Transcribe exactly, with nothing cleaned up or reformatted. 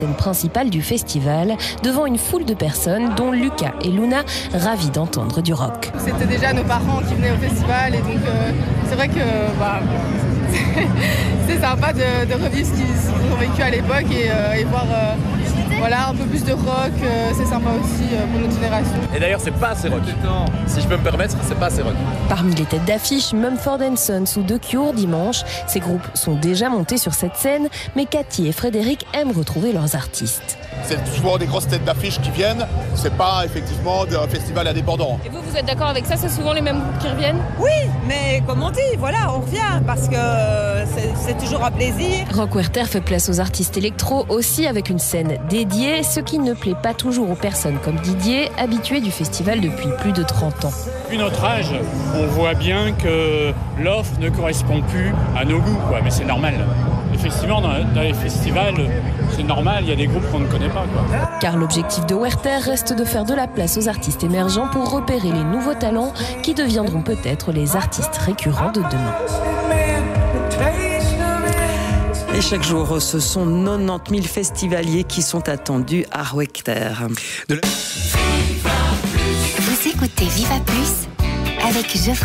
scène principale du festival, devant une foule de personnes, dont Lucas et Luna, ravis d'entendre du rock. C'était déjà nos parents qui venaient au festival, et donc euh, c'est vrai que bah, c'est sympa de, de revivre ce qu'ils ont vécu à l'époque et, euh, et voir euh, voilà, un peu plus de rock, euh, c'est sympa aussi euh, pour notre génération. Et d'ailleurs, c'est pas assez rock. Si je peux me permettre, c'est pas assez rock. Parmi les têtes d'affiche, Mumford and Sons ou The Cure dimanche. Ces groupes sont déjà montés sur cette scène, mais Cathy et Frédéric aiment retrouver leurs artistes. C'est souvent des grosses têtes d'affiche qui viennent, c'est pas effectivement un festival indépendant. Et vous, vous êtes d'accord avec ça? C'est souvent les mêmes groupes qui reviennent? Oui, mais comme on dit, voilà, on revient parce que c'est toujours un plaisir. Rock Werther fait place aux artistes électro aussi avec une scène dédiée, ce qui ne plaît pas toujours aux personnes comme Didier, habitué du festival depuis plus de trente ans. Depuis notre âge, on voit bien que l'offre ne correspond plus à nos goûts, quoi. Mais c'est normal. Effectivement, dans, dans les festivals, c'est normal, il y a des groupes qu'on ne connaît pas, quoi. Car l'objectif de Werther reste de faire de la place aux artistes émergents pour repérer les nouveaux talents qui deviendront peut-être les artistes récurrents de demain. Et chaque jour, ce sont quatre-vingt-dix mille festivaliers qui sont attendus à Werther. Vous écoutez Viva Plus avec Geoffrey.